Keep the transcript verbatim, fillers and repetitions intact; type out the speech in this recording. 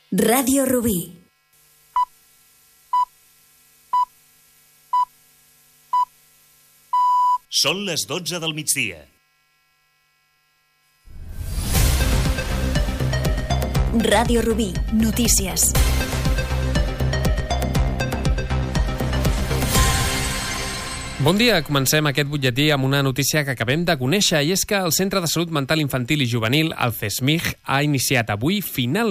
Ràdio Rubí. Són les dotze del migdia. Ràdio Rubí. Notícies. Bon dia, comencem aquest butlletí amb una notícia que acabem de conèixer, i és que el Centre de Salut Mental Infantil i Juvenil, el CESMIJ, ha iniciat avui finalment